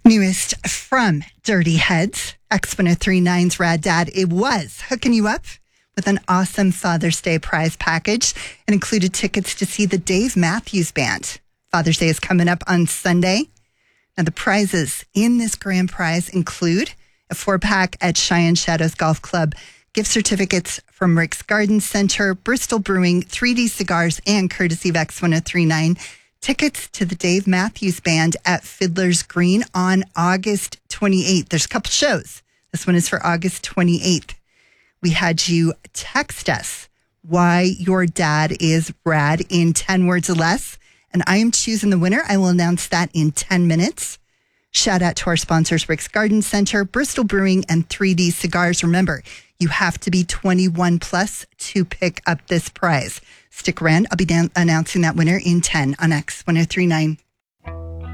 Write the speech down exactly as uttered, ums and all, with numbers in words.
Newest from Dirty Heads, X one oh three point nine's Rad Dad. It was hooking you up with an awesome Father's Day prize package and included tickets to see the Dave Matthews Band. Father's Day is coming up on Sunday. Now, the prizes in this grand prize include a four-pack at Cheyenne Shadows Golf Club, gift certificates from Rick's Garden Center, Bristol Brewing, three D Cigars, and courtesy of X one oh three point nine, tickets to the Dave Matthews Band at Fiddler's Green on August twenty-eighth. There's a couple shows. This one is for August twenty-eighth. We had you text us why your dad is rad in ten words or less, and I am choosing the winner. I will announce that in ten minutes. Shout out to our sponsors, Rick's Garden Center, Bristol Brewing, and three D Cigars. Remember, you have to be twenty-one plus to pick up this prize. Stick around. I'll be down announcing that winner in ten on X one oh three point nine.